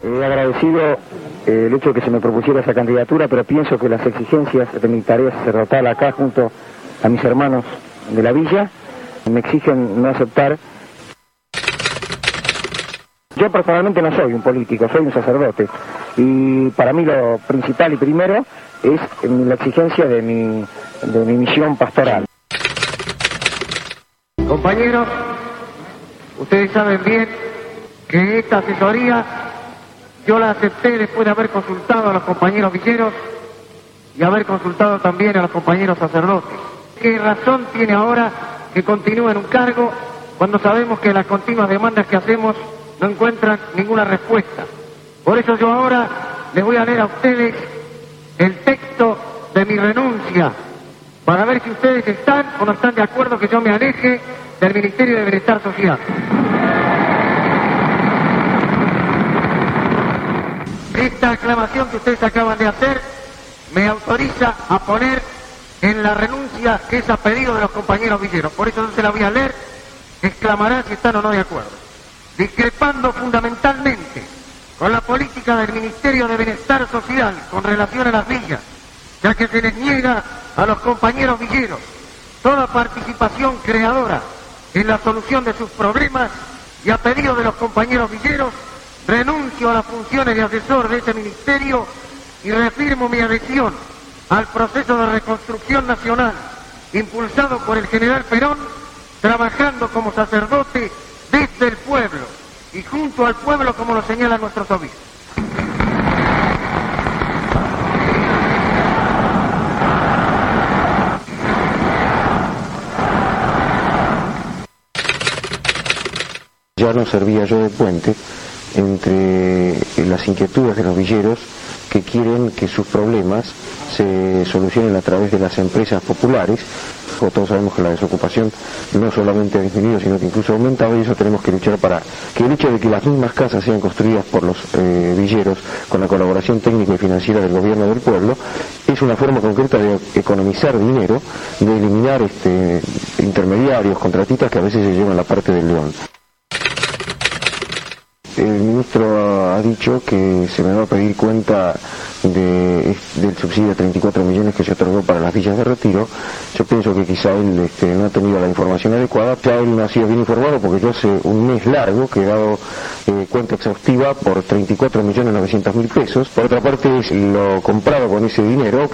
He agradecido el hecho de que se me propusiera esa candidatura, pero pienso que las exigencias de mi tarea sacerdotal acá junto a mis hermanos de la villa me exigen no aceptar. Yo personalmente no soy un político, soy un sacerdote, y para mí lo principal y primero es la exigencia de mi misión pastoral. Compañeros, ustedes saben bien que esta asesoría yo la acepté después de haber consultado a los compañeros villeros y haber consultado también a los compañeros sacerdotes. ¿Qué razón tiene ahora que continúe en un cargo cuando sabemos que las continuas demandas que hacemos no encuentran ninguna respuesta? Por eso yo ahora les voy a leer a ustedes el texto de mi renuncia para ver si ustedes están o no están de acuerdo que yo me aleje del Ministerio de Bienestar Social. Esta aclamación que ustedes acaban de hacer me autoriza a poner en la renuncia que es a pedido de los compañeros villeros. Por eso no se la voy a leer, exclamará si están o no de acuerdo. Discrepando fundamentalmente con la política del Ministerio de Bienestar Social con relación a las villas, ya que se les niega a los compañeros villeros toda participación creadora en la solución de sus problemas, y a pedido de los compañeros villeros renuncio a las funciones de asesor de ese ministerio y reafirmo mi adhesión al proceso de reconstrucción nacional impulsado por el general Perón, trabajando como sacerdote desde el pueblo y junto al pueblo, como lo señalan nuestros obispos. Ya no servía yo de puente entre las inquietudes de los villeros que quieren que sus problemas se solucionen a través de las empresas populares. Todos sabemos que la desocupación no solamente ha disminuido, sino que incluso ha aumentado, y eso tenemos que luchar para que el hecho de que las mismas casas sean construidas por los villeros con la colaboración técnica y financiera del gobierno del pueblo es una forma concreta de economizar dinero, de eliminar intermediarios, contratistas que a veces se llevan la parte del león. El ministro ha dicho que se me va a pedir cuenta del subsidio de 34 millones que se otorgó para las villas de retiro. Yo pienso que quizá él no ha tenido la información adecuada. Ya él no ha sido bien informado, porque yo hace un mes largo que he dado cuenta exhaustiva por 34.900.000 pesos. Por otra parte, lo comprado con ese dinero